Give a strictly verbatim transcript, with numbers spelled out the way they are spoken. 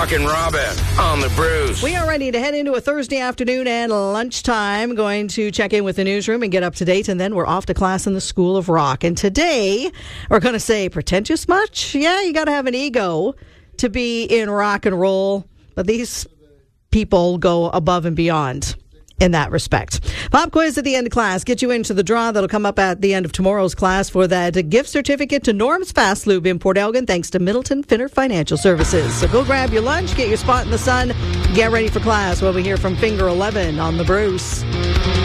Chuck and Robin on the Brews. We are ready to head into a Thursday afternoon and lunchtime. Going to check in with the newsroom and get up to date, and then we're off to class in the School of Rock. And today, we're going to say, pretentious much? Yeah, you got to have an ego to be in rock and roll. But these people go above and beyond in that respect. Pop quiz at the end of class. Get you into the draw that'll come up at the end of tomorrow's class for that gift certificate to Norm's Fast Lube in Port Elgin, thanks to Middleton Finner Financial Services. So go grab your lunch, get your spot in the sun, get ready for class while we hear from Finger eleven on the Bruce.